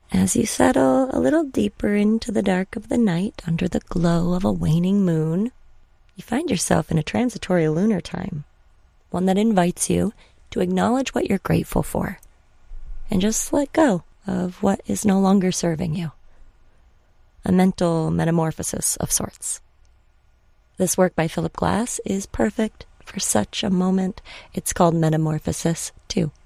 As you settle a little deeper into the dark of the night under the glow of a waning moon, you find yourself in a transitory lunar time, one that invites you to acknowledge what you're grateful for and just let go of what is no longer serving you. A mental metamorphosis of sorts. This work by Philip Glass is perfect for such a moment. It's called Metamorphosis 2.